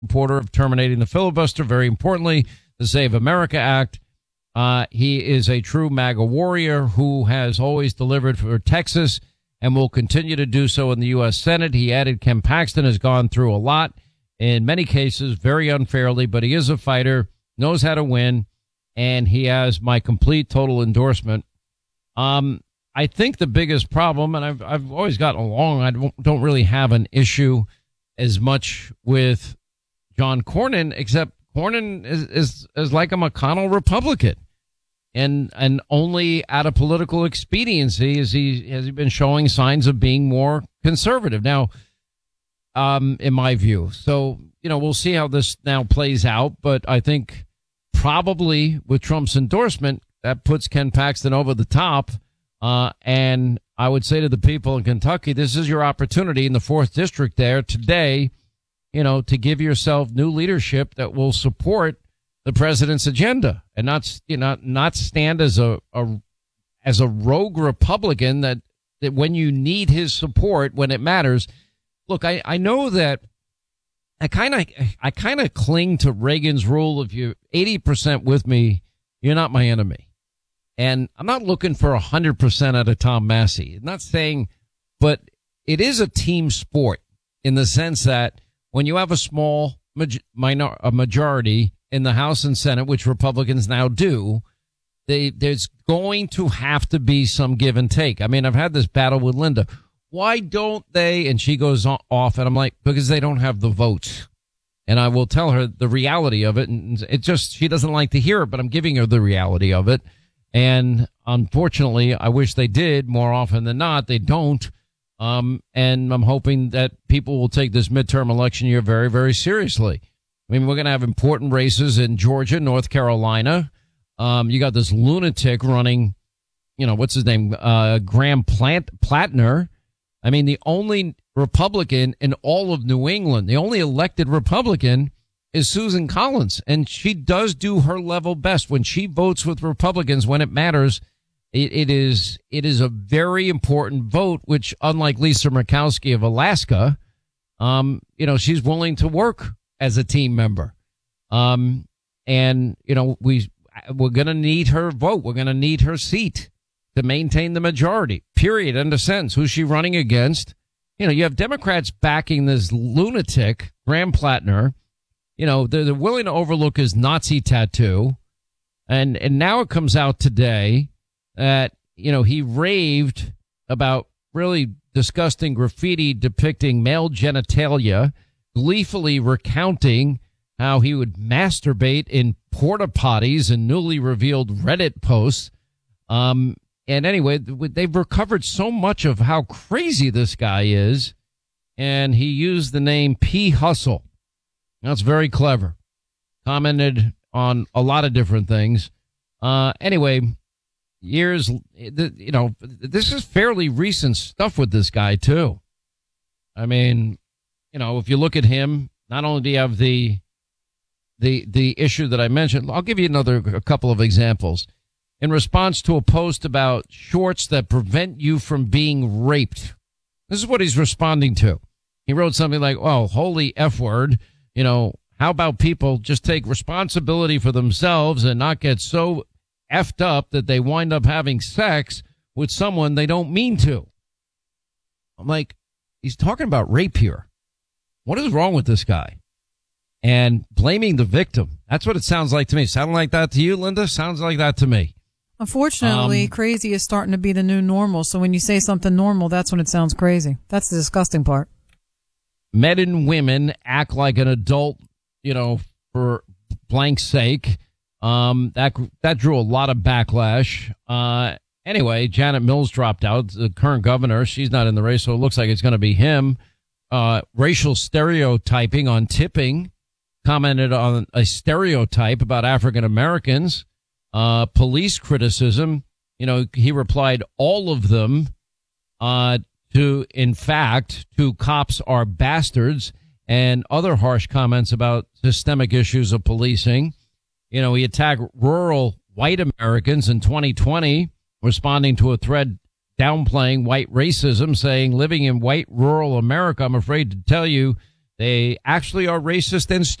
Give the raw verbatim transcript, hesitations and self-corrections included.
supporter of terminating the filibuster. Very importantly, the Save America Act. Uh, he is a true MAGA warrior who has always delivered for Texas and will continue to do so in the U S. Senate. He added Ken Paxton has gone through a lot, in many cases very unfairly, but he is a fighter, knows how to win, and he has my complete, total endorsement. Um, I think the biggest problem, and I've I've always gotten along, I don't, don't really have an issue as much with John Cornyn, except Cornyn is, is, is like a McConnell Republican. And, and only out of political expediency is he, has he been showing signs of being more conservative. Now, um, in my view. So, you know, we'll see how this now plays out. But I think probably with Trump's endorsement, that puts Ken Paxton over the top. Uh, and I would say to the people in Kentucky, this is your opportunity in the fourth district there today, you know, to give yourself new leadership that will support the president's agenda and not, you know, not stand as a, a as a rogue Republican that, that when you need his support, when it matters. Look, I, I know that I kind of I kind of cling to Reagan's rule. If you're eighty percent with me, you're not my enemy. And I'm not looking for one hundred percent out of Tom Massey. I'm not saying, but it is a team sport in the sense that when you have a small minor, a majority in the House and Senate, which Republicans now do, they, there's going to have to be some give and take. I mean, I've had this battle with Linda. Why don't they? And she goes off, and I'm like, because they don't have the votes. And I will tell her the reality of it. And it just, she doesn't like to hear it, but I'm giving her the reality of it. And unfortunately, I wish they did more often than not. They don't. Um, and I'm hoping that people will take this midterm election year very, very seriously. I mean, we're going to have important races in Georgia, North Carolina. Um, you got this lunatic running, you know, what's his name? Uh, Graham Plant, Platner. I mean, the only Republican in all of New England, the only elected Republican is Susan Collins. And she does do her level best when she votes with Republicans when it matters. It, it is, it is a very important vote, which unlike Lisa Murkowski of Alaska, um, you know, she's willing to work as a team member. Um, and, you know, we, we're going to need her vote. We're going to need her seat to maintain the majority, period. End of sentence. Who's she running against? You know, you have Democrats backing this lunatic, Graham Platner. You know, they're, they're willing to overlook his Nazi tattoo. And, and now it comes out today that, you know, he raved about really disgusting graffiti depicting male genitalia, gleefully recounting how he would masturbate in porta potties and newly revealed Reddit posts. Um, and anyway, they've recovered so much of how crazy this guy is. And he used the name P. Hustle. That's very clever. Commented on a lot of different things. Uh, anyway, years, you know, this is fairly recent stuff with this guy, too. I mean, you know, if you look at him, not only do you have the the the issue that I mentioned, I'll give you another a couple of examples. In response to a post about shorts that prevent you from being raped, this is what he's responding to. He wrote something like, "Oh, holy F word, you know, how about people just take responsibility for themselves and not get so effed up that they wind up having sex with someone they don't mean to?" I'm like, he's talking about rape here. What is wrong with this guy? And blaming the victim. That's what it sounds like to me. Sound like that to you, Linda? Sounds like that to me. Unfortunately, um, crazy is starting to be the new normal. So when you say something normal, that's when it sounds crazy. That's the disgusting part. Men and women act like an adult, you know, for blank's sake. Um, that, that drew a lot of backlash. Uh, anyway, Janet Mills dropped out, the current governor. She's not in the race, so it looks like it's going to be him. Uh, racial stereotyping on tipping, commented on a stereotype about African Americans. Uh, police criticism, you know, he replied, all of them, uh, to, in fact, to cops are bastards, and other harsh comments about systemic issues of policing. You know, he attacked rural white Americans in twenty twenty, responding to a thread downplaying white racism, saying, living in white rural America, I'm afraid to tell you They actually are racist and stupid.